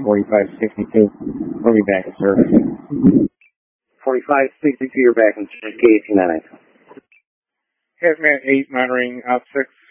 4562. We'll be back in service. 4562, you're back in service. KAC 9. Hazmat 8 monitoring out 6.